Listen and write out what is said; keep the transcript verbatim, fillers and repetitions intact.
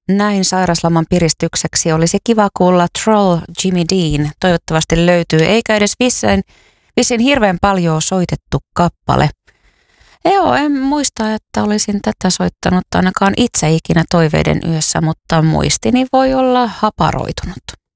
Näin sairasloman piristykseksi olisi kiva kuulla Troll Jimmy Dean. Toivottavasti löytyy, eikä edes vissiin, vissiin hirveän paljon soitettu kappale. Joo, en muista, että olisin tätä soittanut ainakaan itse ikinä toiveiden yössä, mutta muistini voi olla haparoitunut.